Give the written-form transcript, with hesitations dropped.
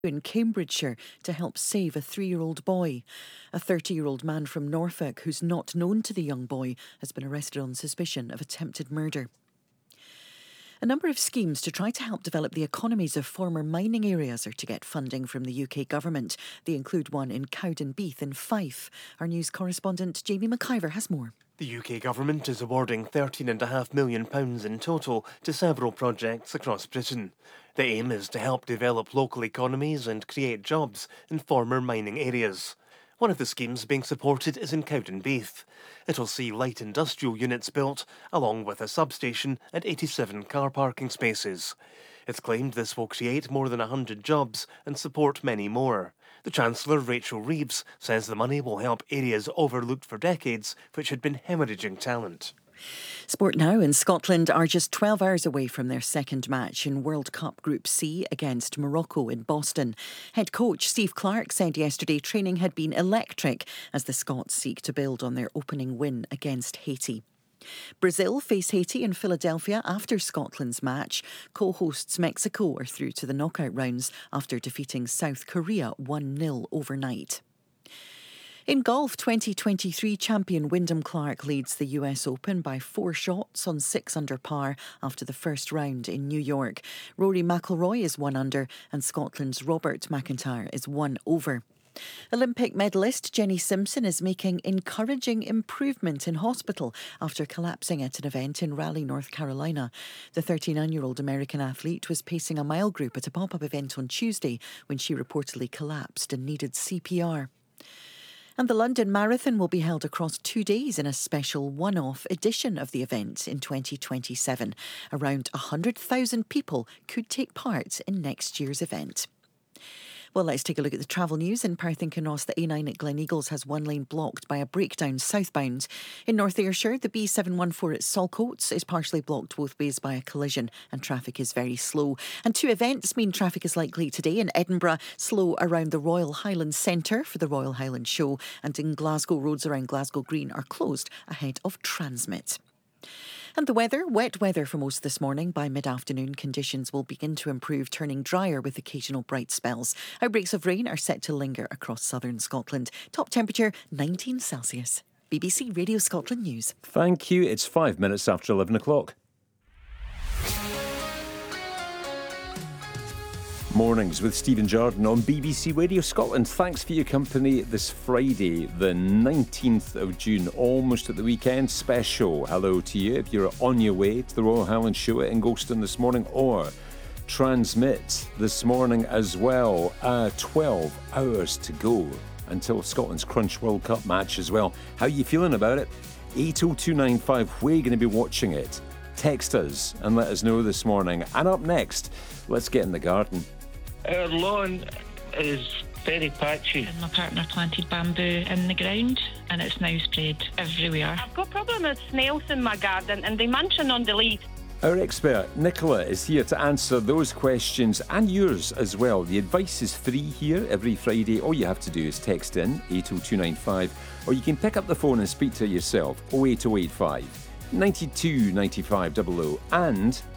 in Cambridgeshire to help save a 3-year-old boy. A 30-year-old man from Norfolk, who's not known to the young boy, has been arrested on suspicion of attempted murder. A number of schemes to try to help develop the economies of former mining areas are to get funding from the UK government. They include one in Cowdenbeath in Fife. Our news correspondent Jamie McIver has more. The UK government is awarding £13.5 million in total to several projects across Britain. The aim is to help develop local economies and create jobs in former mining areas. One of the schemes being supported is in Cowdenbeath. It'll see light industrial units built, along with a substation and 87 car parking spaces. It's claimed this will create more than 100 jobs and support many more. The Chancellor, Rachel Reeves, says the money will help areas overlooked for decades, which had been hemorrhaging talent. Sport now. In Scotland are just 12 hours away from their second match in World Cup Group C against Morocco in Boston. Head coach Steve Clarke said yesterday training had been electric as the Scots seek to build on their opening win against Haiti. Brazil face Haiti in Philadelphia after Scotland's match. Co-hosts Mexico are through to the knockout rounds after defeating South Korea 1-0 overnight. In golf, 2023 champion Wyndham Clark leads the US Open by 4 shots on 6 under par after the first round in New York. Rory McIlroy is 1 under and Scotland's Robert McIntyre is 1 over. Olympic medalist Jenny Simpson is making encouraging improvement in hospital after collapsing at an event in Raleigh, North Carolina. The 39-year-old American athlete was pacing a mile group at a pop-up event on Tuesday when she reportedly collapsed and needed CPR. And the London Marathon will be held across 2 days in a special one-off edition of the event in 2027. Around 100,000 people could take part in next year's event. Well, let's take a look at the travel news. In Perth and Kinross, the A9 at Gleneagles has one lane blocked by a breakdown southbound. In North Ayrshire, the B714 at Saltcoats is partially blocked both ways by a collision and traffic is very slow. And 2 events mean traffic is likely today. In Edinburgh, slow around the Royal Highland Centre for the Royal Highland Show. And in Glasgow, roads around Glasgow Green are closed ahead of Transmit. And the weather, wet weather for most this morning. By mid-afternoon, conditions will begin to improve, turning drier with occasional bright spells. Outbreaks of rain are set to linger across southern Scotland. Top temperature, 19 Celsius. BBC Radio Scotland News. Thank you. It's 5 minutes after 11 o'clock. Mornings with Stephen Jordan on BBC Radio Scotland. Thanks for your company this Friday, the 19th of June, almost at the weekend. Special hello to you if you're on your way to the Royal Highland Show at Ingolston this morning, or Transmit this morning as well. 12 hours to go until Scotland's Crunch World Cup match as well. How are you feeling about it? 80295, where are you going to be watching it? Text us and let us know this morning. And up next, let's get in the garden. Our lawn is very patchy. And my partner planted bamboo in the ground and it's now spread everywhere. I've got a problem with snails in my garden and they munching on the leaves. Our expert, Nicola, is here to answer those questions and yours as well. The advice is free here every Friday. All you have to do is text in 80295, or you can pick up the phone and speak to yourself, 08085 92 95 00, and